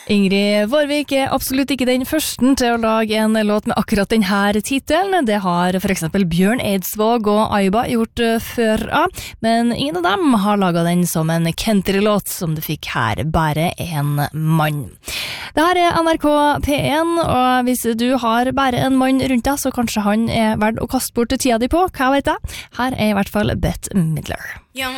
Ingrid Vårvik absolutt ikke den første til å lage en låt med akkurat denne titelen. Det har for eksempel Bjørn Eidsvåg og Aiba gjort før av, men ingen av dem har laget den som en country-låt som du fikk her, bare en mann. Det her NRK P1, og hvis du har bare en mann rundt deg, så kanskje han verdt å kaste bort tida di på, hva vet jeg? Her i hvert fall Bette Midler. Young